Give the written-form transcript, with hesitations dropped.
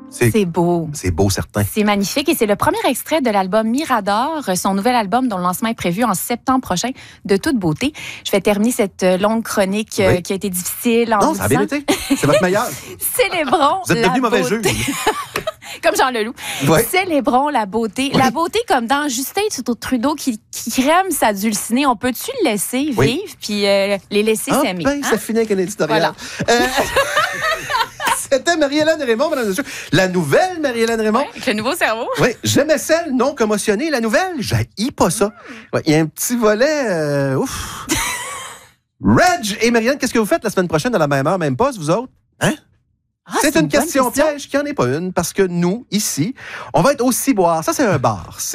C'est beau. C'est beau, certain. C'est magnifique et c'est le premier extrait de l'album Mirador, son nouvel album dont le lancement est prévu en septembre prochain, de toute beauté. Je vais terminer cette longue chronique qui a été difficile en Non, ça a bien été. C'est votre meilleur. Célébrons Vous êtes devenu mauvais juge. Comme Jean Leloup. Ouais. Célébrons la beauté. Oui. La beauté comme dans Justin Trudeau qui crème sa dulcinée. On peut-tu le laisser vivre puis les laisser s'aimer? Ben, ça finit avec un éditorial. Voilà. C'était Marie-Hélène Raymond, mesdames et messieurs. La nouvelle Marie-Hélène Raymond. Ouais, avec le nouveau cerveau. Oui, j'aimais celle non commotionnée. La nouvelle, j'haïs pas ça. Ouais, il y a un petit volet... ouf. Reg et Marianne, qu'est-ce que vous faites la semaine prochaine à la même heure, même poste, vous autres? Hein? Ah, c'est une question piège qui n'en est pas une, parce que nous, ici, on va être au Ciboire. Ça, c'est un bar.